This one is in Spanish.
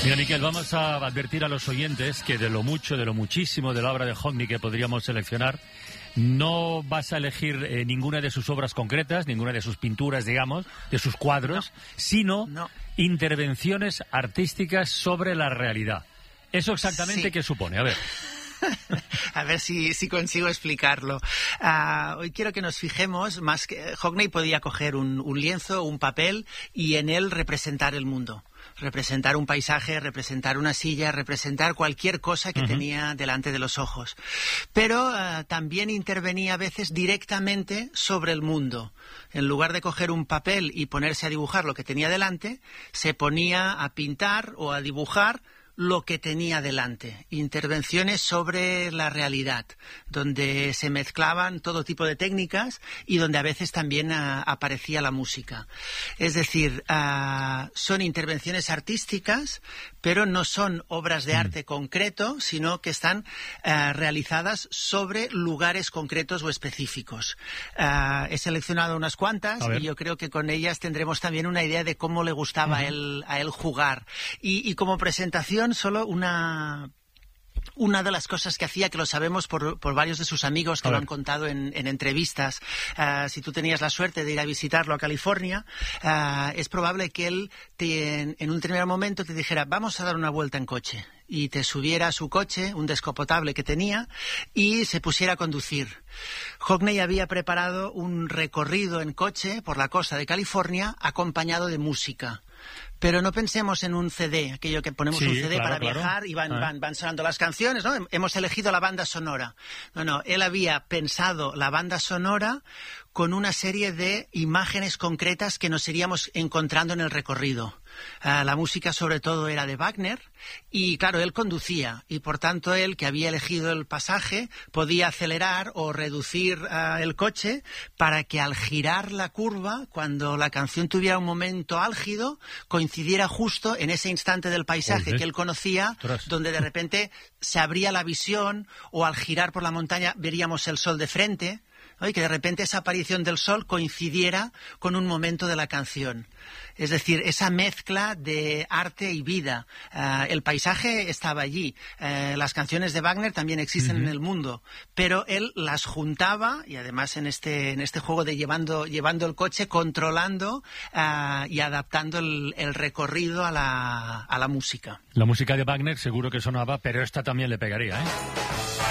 Mira, Miquel, vamos a advertir a los oyentes que de lo mucho, de lo muchísimo de la obra de Hockney que podríamos seleccionar, no vas a elegir ninguna de sus obras concretas, ninguna de sus pinturas, digamos, de sus cuadros, sino intervenciones artísticas sobre la realidad. ¿Eso exactamente qué supone? A ver. A ver si consigo explicarlo. Hoy quiero que nos fijemos más que Hockney podía coger un lienzo, un papel y en él representar el mundo. Representar un paisaje, representar una silla, representar cualquier cosa que tenía delante de los ojos. Pero también intervenía a veces directamente sobre el mundo. En lugar de coger un papel y ponerse a dibujar lo que tenía delante, se ponía a pintar o a dibujar lo que tenía delante. Intervenciones sobre la realidad, donde se mezclaban todo tipo de técnicas y donde a veces también aparecía la música. Es decir, son intervenciones artísticas, pero no son obras de arte concreto, sino que están realizadas sobre lugares concretos o específicos. He seleccionado unas cuantas y yo creo que con ellas tendremos también una idea de cómo le gustaba a él jugar. Y como presentación, solo una de las cosas que hacía, que lo sabemos por varios de sus amigos que lo han contado en entrevistas, si tú tenías la suerte de ir a visitarlo a California, es probable que él en un primer momento te dijera, vamos a dar una vuelta en coche, y te subiera a su coche, un descapotable que tenía, y se pusiera a conducir. Hockney había preparado un recorrido en coche por la costa de California acompañado de música. Pero no pensemos en un CD, aquello que ponemos un CD para viajar y van sonando las canciones, ¿no? Hemos elegido la banda sonora. No, él había pensado la banda sonora con una serie de imágenes concretas que nos iríamos encontrando en el recorrido. La música sobre todo era de Wagner y claro, él conducía y por tanto él, que había elegido el pasaje, podía acelerar o reducir el coche para que al girar la curva, cuando la canción tuviera un momento álgido, coincidiera justo en ese instante del paisaje que él conocía, donde de repente se abría la visión o al girar por la montaña veríamos el sol de frente. Y que de repente esa aparición del sol coincidiera con un momento de la canción. Es decir, esa mezcla de arte y vida. El paisaje estaba allí. Las canciones de Wagner también existen en el mundo. Pero él las juntaba, y además en este juego de llevando el coche, controlando y adaptando el recorrido a la música. La música de Wagner seguro que sonaba, pero esta también le pegaría, ¿eh?